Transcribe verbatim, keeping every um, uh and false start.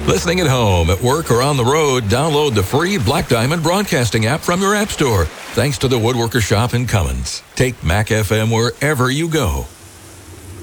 Listening at home, at work, or on the road, download the free Black Diamond Broadcasting app from your app store. Thanks to the Woodworker Shop in Cummins. Take Mac F M wherever you go.